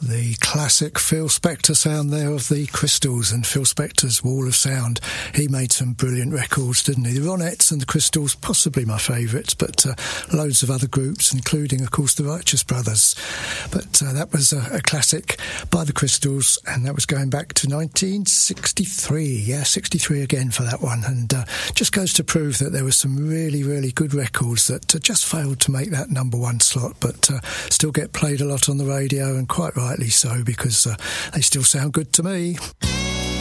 The classic Phil Spector sound there of the Crystals and Phil Spector's Wall of Sound. He made some brilliant records, didn't he? The Ronettes and the Crystals, possibly my favourites, but loads of other groups, including, of course, the Righteous Brothers. But that was a classic by the Crystals, and that was going back to 1963. Yeah, 63 again for that one. And just goes to prove that there were some really, really good records that just failed to make that number one slot, but still get played a lot on the radio, and quite rightly so, because they still sound good to me.